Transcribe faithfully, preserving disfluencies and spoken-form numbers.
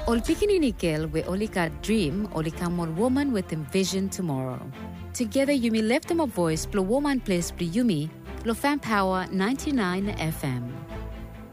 Ol pikinini girl we olika dream, olika mon woman with him vision tomorrow. Together you may lift them a voice, blow woman place, blow yumi, blow fan power ninety-nine F M.